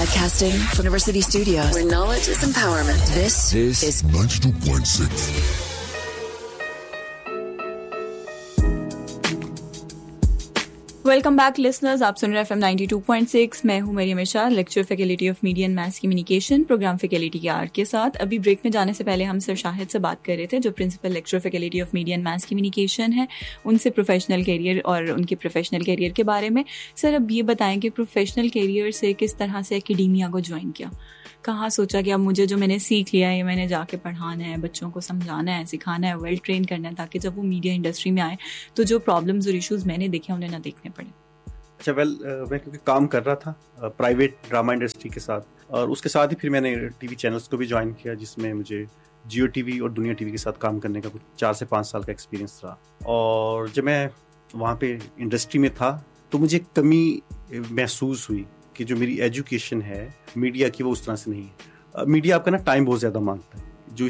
Broadcasting from University Studios, where knowledge is empowerment. This is 92.6. Welcome back listeners, आप सुन रहे हैं FM 92.6। मैं हूं मरियम इरशाद, lecture faculty of media and mass communication, programme faculty के are के साथ। अभी ब्रेक में जाने से पहले हम सर शाहिद से बात कर रहे थे, जो principal lecture faculty of media and mass communication है, उनसे प्रोफेशनल कैरियर और उनके प्रोफेशनल कैरियर के बारे में। सर, अब ये बताएं कि प्रोफेशनल कैरियर से किस तरह से एकेडेमिया को ज्वाइन किया, कहाँ सोचा कि अब मुझे जो मैंने सीख लिया है मैंने जाके पढ़ाना है, बच्चों को समझाना है, सिखाना है, वेल ट्रेन करना है, ताकि जब वो मीडिया इंडस्ट्री में आए तो जो प्रॉब्लम्स और इश्यूज मैंने देखे उन्हें ना देखने पड़े। अच्छा, मैं क्योंकि काम कर रहा था प्राइवेट ड्रामा इंडस्ट्री के साथ, और उसके साथ ही फिर मैंने टीवी चैनल्स को भी ज्वाइन किया, जिसमें मुझे जियो टीवी और दुनिया टीवी के साथ काम करने का कुछ 4 से 5 साल का एक्सपीरियंस रहा। और जब मैं वहाँ पे इंडस्ट्री में था तो मुझे कमी महसूस हुई कि जो मेरी एजुकेशन है मीडिया की, वो उस तरह से नहीं है। मीडिया आपका ना टाइम बहुत ज़्यादा मांगता है, जो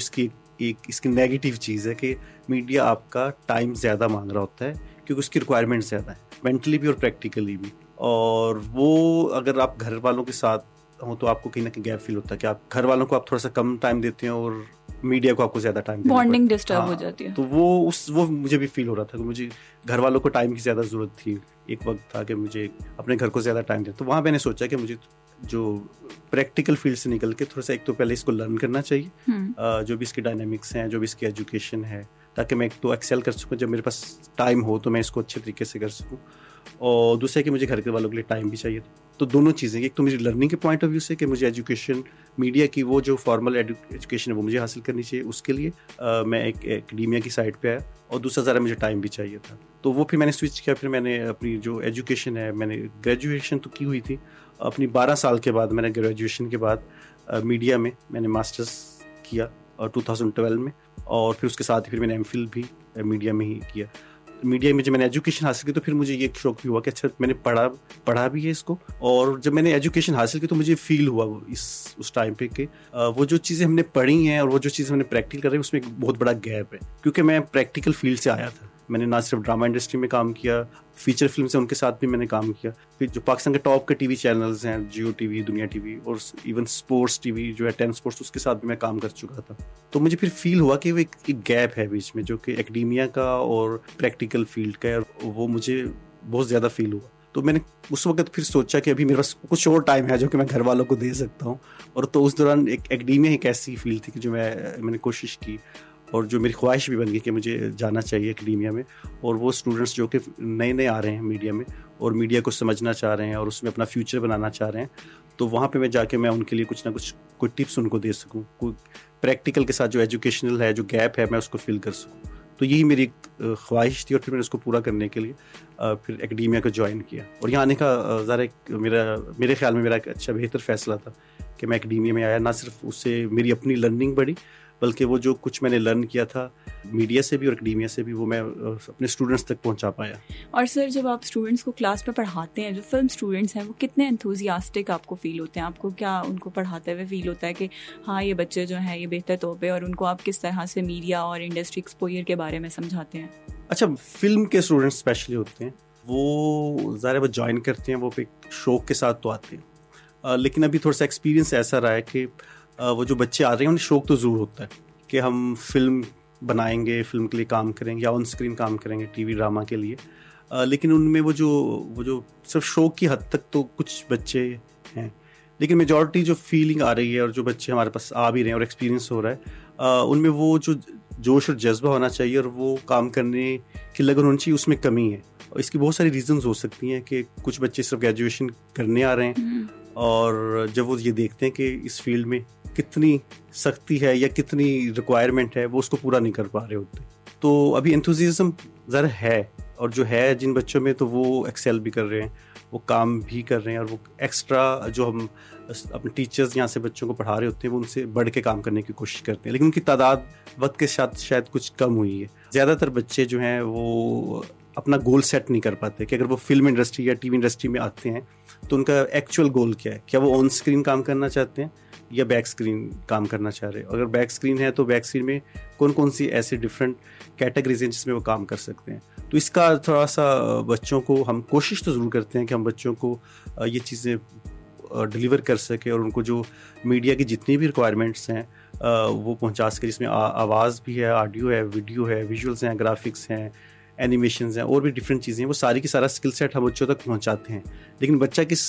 इसकी नेगेटिव चीज़ है कि मीडिया आपका टाइम ज़्यादा मांग रहा होता है, क्योंकि उसकी रिक्वायरमेंट ज़्यादा है, मेंटली भी और प्रैक्टिकली भी। और वो अगर आप घर वालों के साथ हो तो आपको कहीं ना कहीं गैप फील होता है कि आप घर वालों को आप थोड़ा सा कम टाइम देते हैं और मीडिया को आपको ज़्यादा टाइम, बॉन्डिंग डिस्टर्ब हो जाती है। तो वो मुझे भी फील हो रहा था कि मुझे घर वालों को टाइम की ज़्यादा ज़रूरत थी। एक वक्त था कि मुझे अपने घर को ज़्यादा टाइम दें, तो वहाँ मैंने सोचा कि मुझे जो प्रैक्टिकल फील्ड से निकल के थोड़ा सा एक तो पहले इसको लर्न करना चाहिए, जो भी इसके डायनामिक्स हैं, जो भी इसकी एजुकेशन है, ताकि मैं एक तो एक्सेल कर सकूँ, जब मेरे पास टाइम हो तो मैं इसको अच्छे तरीके से कर सकूँ। और दूसरा कि मुझे घर के वालों के लिए टाइम भी चाहिए। तो दोनों चीज़ें, एक तो मेरी लर्निंग के पॉइंट ऑफ व्यू से कि मुझे एजुकेशन, मीडिया की वो जो फॉर्मल एजुकेशन है वो मुझे हासिल करनी चाहिए, उसके लिए मैं एक एकेडेमिया की साइड पे आया। और दूसरा ज़रा मुझे टाइम भी चाहिए था, तो वो फिर मैंने स्विच किया। फिर मैंने अपनी जो एजुकेशन है, मैंने ग्रेजुएशन तो की हुई थी, अपनी 12 साल के बाद मैंने ग्रेजुएशन के बाद मीडिया में मैंने मास्टर्स किया 2012 में, और फिर उसके साथ ही फिर मैंने एमफिल भी मीडिया में ही किया। मीडिया में जब मैंने एजुकेशन हासिल की तो फिर मुझे ये शौक भी हुआ कि अच्छा, मैंने पढ़ा भी है इसको। और जब मैंने एजुकेशन हासिल की तो मुझे फील हुआ उस टाइम पे कि वो जो चीज़ें हमने पढ़ी हैं और वो जो चीज़ें हमने प्रैक्टिकल कर रहे हैं उसमें एक बहुत बड़ा गैप है, क्योंकि मैं प्रैक्टिकल फील्ड से आया था। मैंने ना सिर्फ ड्रामा इंडस्ट्री में काम किया, फीचर फिल्म से उनके साथ भी मैंने काम किया। फिर जो पाकिस्तान के टॉप के टीवी चैनल्स हैं, जियो टीवी, दुनिया टीवी और इवन स्पोर्ट्स टीवी जो है 10 स्पोर्ट्स, उसके साथ भी मैं काम कर चुका था। तो मुझे फिर फील हुआ कि वो एक गैप है बीच में, जो कि एकेडेमिया का और प्रैक्टिकल फील्ड का है, वो मुझे बहुत ज़्यादा फील हुआ। तो मैंने उस वक्त फिर सोचा कि अभी मेरे पास कुछ और टाइम है जो कि मैं घर वालों को दे सकता हूँ। और तो उस दौरान एक एकेडेमिया एक ऐसी फील्ड थी कि जो मैंने कोशिश की, और जो मेरी ख्वाहिश भी बन गई कि मुझे जाना चाहिए एकेडेमिया में। और वो स्टूडेंट्स जो कि नए आ रहे हैं मीडिया में और मीडिया को समझना चाह रहे हैं और उसमें अपना फ्यूचर बनाना चाह रहे हैं, तो वहाँ पे मैं जाके मैं उनके लिए कुछ ना कुछ कोई टिप्स उनको दे सकूँ, कोई प्रैक्टिकल के साथ जो एजुकेशनल है, जो गैप है, मैं उसको फिल कर सकूँ। तो यही मेरी ख्वाहिश थी, और फिर मैंने उसको पूरा करने के लिए फिर एकेडेमिया को ज्वाइन किया। और यहाँ आने का ज़रा मेरे ख्याल में मेरा एक अच्छा बेहतर फ़ैसला था कि मैं एकेडेमिया में आया। ना सिर्फ उससे मेरी अपनी लर्निंग बढ़ी, बल्कि वो जो कुछ मैंने लर्न किया था मीडिया से भी और एकेडेमिया से भी, वो मैं अपने स्टूडेंट्स तक पहुंचा पाया। और सर, जब आप स्टूडेंट्स को क्लास में पढ़ाते हैं, जो फिल्म स्टूडेंट्स हैं, वो कितने एंथुसियास्टिक आपको फील होते हैं? आपको क्या उनको पढ़ाते हुए फील होता है कि हाँ, ये बच्चे जो हैं ये बेहतर तोहफे, और उनको आप किस तरह से मीडिया और इंडस्ट्री एक्सपोजर के बारे में समझाते हैं? अच्छा, फिल्म के स्टूडेंट्स स्पेशली होते हैं, वो ज़रा वो ज्वाइन करते हैं, वो एक शौक के साथ तो आते हैं। लेकिन अभी थोड़ा सा एक्सपीरियंस ऐसा रहा है कि वो जो बच्चे आ रहे हैं उन्हें शौक तो ज़रूर होता है कि हम फिल्म बनाएंगे, फिल्म के लिए काम करेंगे या ऑन स्क्रीन काम करेंगे टीवी ड्रामा के लिए। लेकिन उनमें वो जो सिर्फ शौक की हद तक तो कुछ बच्चे हैं, लेकिन मेजॉरिटी जो फीलिंग आ रही है और जो बच्चे हमारे पास आ भी रहे हैं और एक्सपीरियंस हो रहा है, उनमें वो जो जोश और जज्बा होना चाहिए और वो काम करने की लगन होनी चाहिए, उसमें कमी है। और इसकी बहुत सारी रीजंस हो सकती हैं कि कुछ बच्चे सिर्फ ग्रेजुएशन करने आ रहे हैं, और जब वो ये देखते हैं कि इस फील्ड में कितनी सख्ती है या कितनी रिक्वायरमेंट है, वो उसको पूरा नहीं कर पा रहे होते। तो अभी एंथुसियाज्म ज़रा है, और जो है जिन बच्चों में, तो वो एक्सेल भी कर रहे हैं, वो काम भी कर रहे हैं, और वो एक्स्ट्रा जो हम अपने टीचर्स यहाँ से बच्चों को पढ़ा रहे होते हैं, वो उनसे बढ़ के काम करने की कोशिश करते हैं। लेकिन उनकी तादाद वक्त के साथ शायद कुछ कम हुई है। ज़्यादातर बच्चे जो हैं वो अपना गोल सेट नहीं कर पाते कि अगर वो फिल्म इंडस्ट्री या टीवी इंडस्ट्री में आते हैं तो उनका एक्चुअल गोल क्या है। क्या वो ऑन स्क्रीन काम करना चाहते हैं या बैक स्क्रीन काम करना चाह रहे हैं। अगर बैक स्क्रीन है तो बैक स्क्रीन में कौन कौन सी ऐसी डिफरेंट कैटेगरीज हैं जिसमें वो काम कर सकते हैं। तो इसका थोड़ा सा बच्चों को हम कोशिश तो ज़रूर करते हैं कि हम बच्चों को ये चीज़ें डिलीवर कर सके और उनको जो मीडिया की जितनी भी रिक्वायरमेंट्स हैं वो पहुंचा सके, जिसमें आवाज़ भी है, ऑडियो है, वीडियो है, विजुअल्स हैं, ग्राफिक्स हैं, एनिमेशंस हैं और भी डिफरेंट चीज़ें हैं, वो सारी की सारा स्किल सेट हम बच्चों तक पहुंचाते हैं। लेकिन बच्चा किस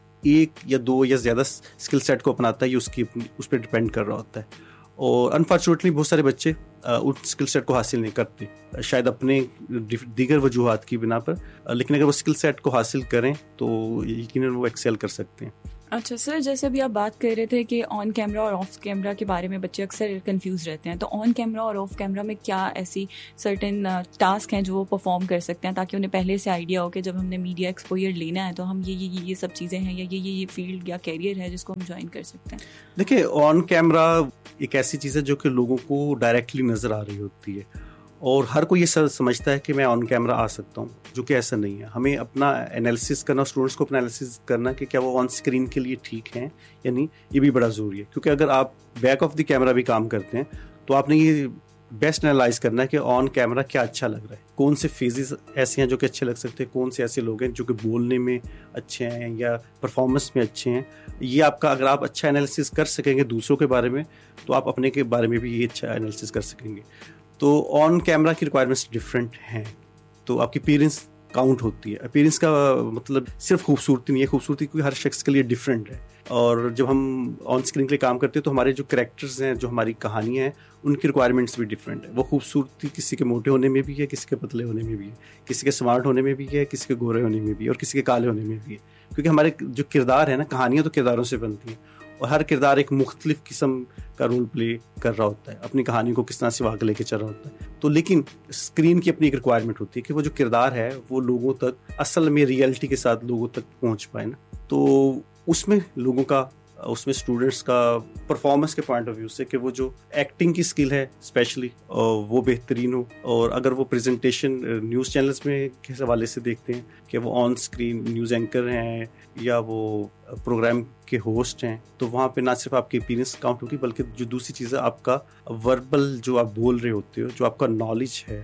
एक या दो या ज़्यादा स्किल सेट को अपनाता है ये उस पर डिपेंड कर रहा होता है। और अनफॉर्चुनेटली बहुत सारे बच्चे उस स्किल सेट को हासिल नहीं करते, शायद अपने दीगर वजूहात की बिना पर, लेकिन अगर वो स्किल सेट को हासिल करें तो यकीनन वो एक्सेल कर सकते हैं। अच्छा सर, जैसे अभी आप बात कर रहे थे कि ऑन कैमरा और ऑफ कैमरा के बारे में बच्चे अक्सर कंफ्यूज रहते हैं, तो ऑन कैमरा और ऑफ कैमरा में क्या ऐसी सर्टेन टास्क हैं जो वो परफॉर्म कर सकते हैं ताकि उन्हें पहले से आइडिया हो कि जब हमने मीडिया एक्सपोजर लेना है तो हम ये सब चीज़ें हैं या ये फील्ड या कैरियर है जिसको हम ज्वाइन कर सकते हैं? देखिए, ऑन कैमरा एक ऐसी चीज़ है जो कि लोगों को डायरेक्टली नज़र आ रही होती है और हर कोई ये समझता है कि मैं ऑन कैमरा आ सकता हूँ, जो कि ऐसा नहीं है। हमें अपना एनालिसिस करना, स्टूडेंट्स को अपना एनालिसिस करना कि क्या वो ऑन स्क्रीन के लिए ठीक हैं या नहीं, ये भी बड़ा ज़रूरी है। क्योंकि अगर आप बैक ऑफ द कैमरा भी काम करते हैं तो आपने ये बेस्ट एनालाइज करना है कि ऑन कैमरा क्या अच्छा लग रहा है, कौन से फेजेस ऐसे हैं जो कि अच्छे लग सकते हैं, कौन से ऐसे लोग हैं जो कि बोलने में अच्छे हैं या परफॉर्मेंस में अच्छे हैं। ये आपका, अगर आप अच्छा एनालिसिस कर सकेंगे दूसरों के बारे में तो आप अपने के बारे में भी ये अच्छा एनालिसिस कर सकेंगे। तो ऑन कैमरा की रिक्वायरमेंट्स डिफरेंट हैं, तो आपकी अपीयरेंस काउंट होती है। अपीयरेंस का मतलब सिर्फ खूबसूरती नहीं है, खूबसूरती क्योंकि हर शख्स के लिए डिफरेंट है। और जब हम ऑन स्क्रीन के लिए काम करते हैं तो हमारे जो कैरेक्टर्स हैं, जो हमारी कहानियाँ हैं, उनकी रिक्वायरमेंट्स भी डिफरेंट है। वो खूबसूरती किसी के मोटे होने में भी है, किसी के पतले होने में भी है, किसी के स्मार्ट होने में भी है, किसी के गोरे होने में भी है और किसी के काले होने में भी है। क्योंकि हमारे जो किरदार है ना, कहानियाँ तो किरदारों से बनती हैं और हर किरदार एक मुख्तलिफ किस्म का रोल प्ले कर रहा होता है, अपनी कहानी को किस तरह से आगे लेके चल रहा होता है। तो लेकिन स्क्रीन की अपनी एक रिक्वायरमेंट होती है कि वो जो किरदार है वो लोगों तक असल में रियलिटी के साथ लोगों तक पहुंच पाए ना। तो उसमें लोगों का, उसमें स्टूडेंट्स का परफॉर्मेंस के पॉइंट ऑफ व्यू से कि वो जो एक्टिंग की स्किल है स्पेशली वो बेहतरीन हो। और अगर वो प्रेजेंटेशन न्यूज़ चैनल्स में के हवाले से देखते हैं कि वो ऑन स्क्रीन न्यूज़ एंकर हैं या वो प्रोग्राम के होस्ट हैं, तो वहाँ पे ना सिर्फ आपकी अपीयरेंस काउंट होगी बल्कि जो दूसरी चीज़ है आपका वर्बल जो आप बोल रहे होते हो, जो आपका नॉलेज है,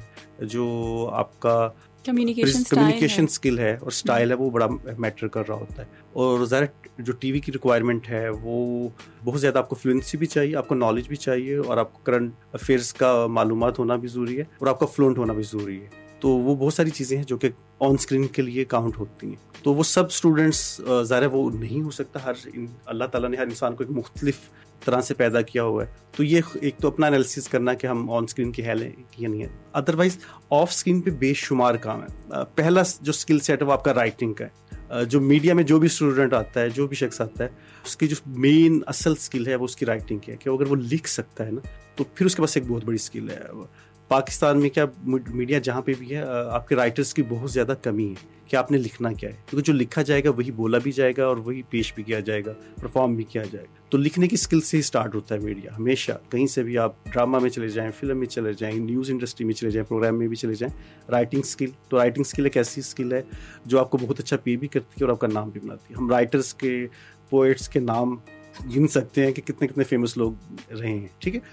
जो आपका कम्युनिकेशन स्किल है और स्टाइल है, वो बड़ा मैटर कर रहा होता है। और ज़रा जो टीवी की रिक्वायरमेंट है वो बहुत ज़्यादा आपको फ्लुएंसी भी चाहिए, आपको नॉलेज भी चाहिए और आपको करंट अफेयर्स का मालूमात होना भी ज़रूरी है और आपका फ्लुएंट होना भी ज़रूरी है। तो वो बहुत सारी चीज़ें हैं जो कि ऑन स्क्रीन के लिए काउंट होती हैं। तो वो सब स्टूडेंट्स ज़ाहिर वो नहीं हो सकता, अल्लाह ताला ने हर इंसान को एक मुख्तलिफ तरह से पैदा किया हुआ है। तो ये एक तो अपना एनालिसिस करना कि हम ऑन स्क्रीन की है या नहीं है। अदरवाइज ऑफ स्क्रीन पे बेशुमार काम है। पहला जो स्किल सेट है वो आपका राइटिंग का है। जो मीडिया में जो भी स्टूडेंट आता है, जो भी शख्स आता है, उसकी जो मेन असल स्किल है वो उसकी राइटिंग की है कि अगर वो लिख सकता है ना तो फिर उसके पास एक बहुत बड़ी स्किल है। पाकिस्तान में क्या मीडिया जहाँ पे भी है, आपके राइटर्स की बहुत ज़्यादा कमी है कि आपने लिखना क्या है, क्योंकि जो लिखा जाएगा वही बोला भी जाएगा और वही पेश भी किया जाएगा, परफॉर्म भी किया जाएगा। तो लिखने की स्किल से ही स्टार्ट होता है मीडिया हमेशा। कहीं से भी आप ड्रामा में चले जाएं, फिल्म में चले जाएं, न्यूज़ इंडस्ट्री में चले जाएं, प्रोग्राम में भी चले जाएं, राइटिंग स्किल, तो राइटिंग स्किल एक ऐसी स्किल है जो आपको बहुत अच्छा पे भी करती है और आपका नाम भी बनाती है। हम राइटर्स के, पोएट्स के नाम गिन सकते हैं कि कितने कितने फेमस लोग रहे हैं, ठीक है।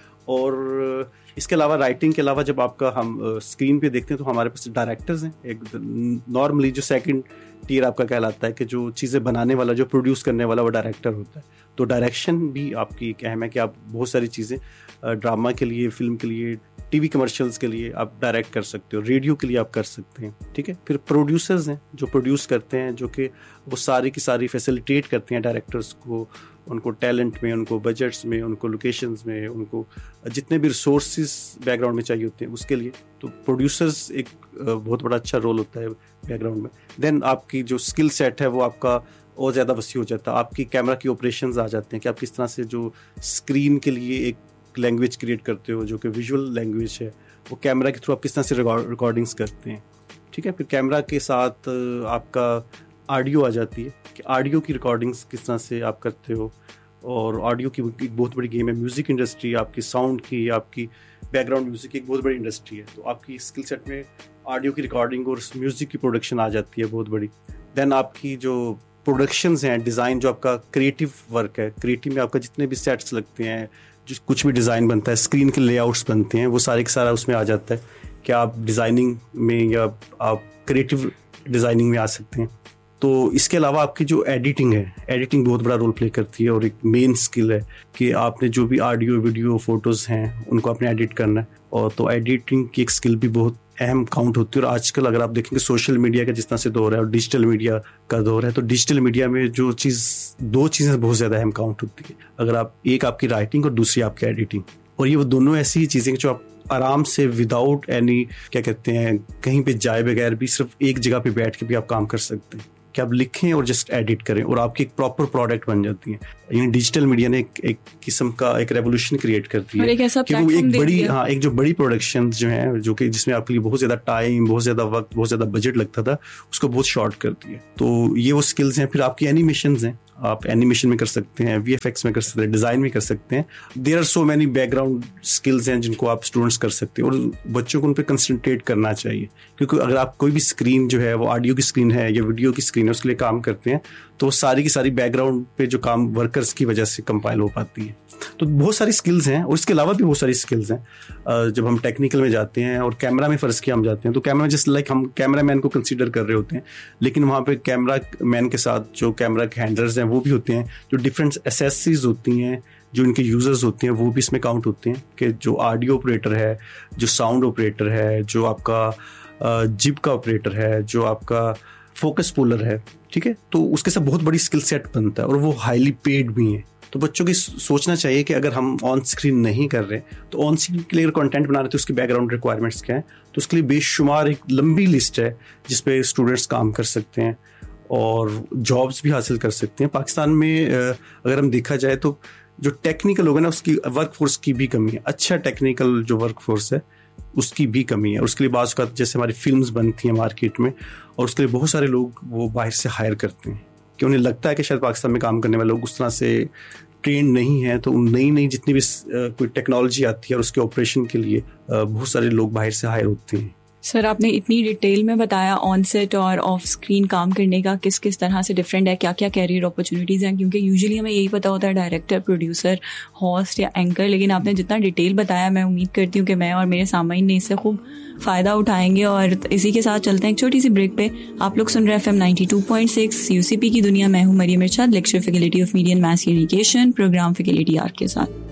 और इसके अलावा राइटिंग के अलावा जब आपका हम स्क्रीन पे देखते हैं तो हमारे पास डायरेक्टर्स हैं। एक नॉर्मली जो सेकंड टियर आपका कहलाता है कि जो चीज़ें बनाने वाला, जो प्रोड्यूस करने वाला वो डायरेक्टर होता है। तो डायरेक्शन भी आपकी एक अहम है कि आप बहुत सारी चीज़ें ड्रामा के लिए, फिल्म के लिए, टीवी कमर्शियल्स के लिए आप डायरेक्ट कर सकते हो, रेडियो के लिए आप कर सकते हैं, ठीक है। फिर प्रोड्यूसर्स हैं जो प्रोड्यूस करते हैं, जो कि वो सारी की सारी फैसिलिटेट करते हैं डायरेक्टर्स को, उनको टैलेंट में, उनको बजट्स में, उनको लोकेशंस में, उनको जितने भी रिसोर्सेज बैकग्राउंड में चाहिए होते हैं उसके लिए। तो प्रोड्यूसर्स एक बहुत बड़ा अच्छा रोल होता है बैकग्राउंड में। देन आपकी जो स्किल सेट है वो आपका और ज़्यादा वसी हो जाता है। आपकी कैमरा की ऑपरेशंस आ जाते हैं कि आप किस तरह से जो स्क्रीन के लिए एक लैंग्वेज क्रिएट करते हो जो कि विजुअल लैंग्वेज है, वो कैमरा के थ्रू आप किस तरह से रिकॉर्डिंग्स करते हैं, ठीक है। फिर कैमरा के साथ आपका ऑडियो आ जाती है कि ऑडियो की रिकॉर्डिंग्स किस तरह से आप करते हो। और ऑडियो की एक बहुत बड़ी गेम है। म्यूज़िक इंडस्ट्री, आपकी साउंड की, आपकी बैकग्राउंड म्यूज़िक की एक बहुत बड़ी इंडस्ट्री है। तो आपकी स्किल सेट में ऑडियो की रिकॉर्डिंग और म्यूज़िक की प्रोडक्शन आ जाती है बहुत बड़ी। देन आपकी जो प्रोडक्शंस हैं, डिज़ाइन, जो आपका क्रिएटिव वर्क है, क्रिएटिव में आपका जितने भी सेट्स लगते हैं, जो कुछ भी डिज़ाइन बनता है, स्क्रीन के लेआउट्स बनते हैं, वो सारे का सारा उसमें आ जाता है कि आप डिज़ाइनिंग में या आप क्रिएटिव डिज़ाइनिंग में आ सकते हैं। तो इसके अलावा आपकी जो एडिटिंग है, एडिटिंग बहुत बड़ा रोल प्ले करती है और एक मेन स्किल है कि आपने जो भी ऑडियो वीडियो फोटोज़ हैं उनको आपने एडिट करना है। और तो एडिटिंग की एक स्किल भी बहुत अहम काउंट होती है। और आजकल अगर आप देखेंगे सोशल मीडिया का जिस तरह से दौर है और डिजिटल मीडिया का दौर है, तो डिजिटल मीडिया में जो दो चीज़ें बहुत ज़्यादा अहम काउंट होती है। अगर आप एक आपकी राइटिंग और दूसरी आपकी एडिटिंग, और ये वो दोनों ऐसी ही चीज़ें जो आप आराम से विदाउट एनी क्या कहते हैं कहीं पे जाए बगैर भी सिर्फ एक जगह पे बैठ के भी आप काम कर सकते हैं कि आप लिखें और जस्ट एडिट करें और आपकी एक प्रॉपर प्रोडक्ट बन जाती है। यानी डिजिटल मीडिया ने एक किस्म का एक रेवोल्यूशन क्रिएट करती है कि वो एक बड़ी एक जो बड़ी प्रोडक्शन जो है जो कि जिसमें आपके लिए बहुत ज़्यादा टाइम, बहुत ज़्यादा वक्त, बहुत ज़्यादा बजट लगता था, उसको बहुत शॉर्ट करती है। तो ये वो स्किल्स हैं। फिर आपकी एनिमेशंस हैं, आप एनिमेशन में कर सकते हैं, VFX में कर सकते हैं, डिज़ाइन में कर सकते हैं। There are so many background skills हैं जिनको आप स्टूडेंट्स कर सकते हैं और बच्चों को उन पर कंसंट्रेट करना चाहिए, क्योंकि अगर आप कोई भी स्क्रीन जो है वो ऑडियो की स्क्रीन है या वीडियो की स्क्रीन है उसके लिए काम करते हैं तो सारी की सारी बैकग्राउंड पे जो काम वर्कर्स की वजह से कंपाइल हो पाती है। तो बहुत सारी स्किल्स हैं और इसके अलावा भी बहुत सारी स्किल्स हैं। जब हम टेक्निकल में जाते हैं और कैमरा में फ़र्ज़ किया हम जाते हैं तो कैमरा जस्ट लाइक हम कैमरा मैन को कंसीडर कर रहे होते हैं, लेकिन वहाँ पे कैमरा मैन के साथ जो कैमरा के हैंडलर्स हैं वो भी होते हैं, जो डिफरेंट एसेसरीज होती हैं, जो इनके यूज़र्स होते हैं वो भी इसमें काउंट होते हैं कि जो ऑडियो ऑपरेटर है, जो साउंड ऑपरेटर है, जो आपका जिप का ऑपरेटर है, जो आपका फोकस पुलर है, ठीक है, तो उसके साथ बहुत बड़ी स्किल सेट बनता है और वो हाईली पेड भी हैं। तो बच्चों की सोचना चाहिए कि अगर हम ऑन स्क्रीन नहीं कर रहे तो ऑन स्क्रीन के लिए अगर कंटेंट बना रहे तो उसकी बैकग्राउंड रिक्वायरमेंट्स क्या है, तो उसके लिए बेशुमार एक लंबी लिस्ट है जिस पे स्टूडेंट्स काम कर सकते हैं और जॉब्स भी हासिल कर सकते हैं। पाकिस्तान में अगर हम देखा जाए तो जो टेक्निकल लोग हैं ना उसकी वर्क फोर्स की भी कमी है, अच्छा टेक्निकल जो वर्क फोर्स है उसकी भी कमी है। और उसके लिए बाज़ का जैसे हमारी फिल्म्स बनती हैं मार्केट में और उसके लिए बहुत सारे लोग वो बाहर से हायर करते हैं कि उन्हें लगता है कि शायद पाकिस्तान में काम करने वाले लोग उस तरह से ट्रेंड नहीं है, तो नई जितनी भी कोई टेक्नोलॉजी आती है और उसके ऑपरेशन के लिए बहुत सारे लोग बाहर से हायर होते हैं। सर आपने इतनी डिटेल में बताया ऑन सेट और ऑफ स्क्रीन काम करने का किस किस तरह से डिफरेंट है, क्या क्या कैरियर अपॉर्चुनिटीज़ हैं, क्योंकि यूजुअली हमें यही पता होता है डायरेक्टर, प्रोड्यूसर, होस्ट या एंकर, लेकिन आपने जितना डिटेल बताया मैं उम्मीद करती हूँ कि मैं और मेरे सामाइन ने इससे खूब फ़ायदा उठाएंगे। और इसी के साथ चलते हैं एक छोटी सी ब्रेक पे। आप लोग सुन रहे हैं FM 92.6 UCP की दुनिया। मैं हूँ मरियम इरशाद, lecture faculty of media and mass communication, programme faculty are के साथ।